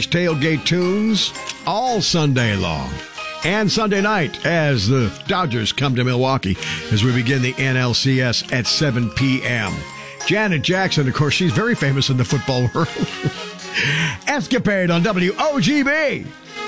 tailgate tunes all Sunday long. And Sunday night as the Dodgers come to Milwaukee as we begin the NLCS at 7 p.m. Janet Jackson, of course, she's very famous in the football world. Escapade on WOGB.